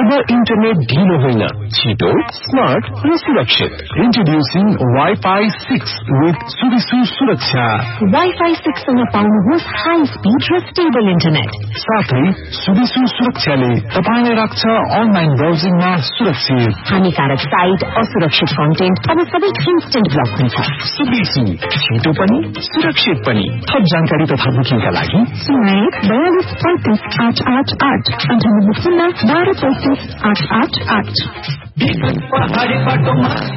अब इन्टरनेट ढिलो होइन, छिटो, स्मार्ट र सुरक्षित। इन्ट्रोड्युसिङ वाइफाई 6 विथ सुविसु सुरक्षा। वाइफाई 6 सँग पाउनुहोस् हाई स्पिड र स्टेबल इन्टरनेट। साथै सुविसु सुरक्षाले तपाईलाई राख्छ अनलाइन ब्राउजिङमा सुरक्षित। हानिकारक साइट, असुरक्षित कन्टेन्ट अब सबै इन्स्टेन्ट ब्लक हुन्छ। सुविसु, छिटो पनि सुरक्षित पनि। थप जानकारी तथा बुकिङका लागि 082358888 अन्ठानब्बे 12358888। पहाडी बाटोमा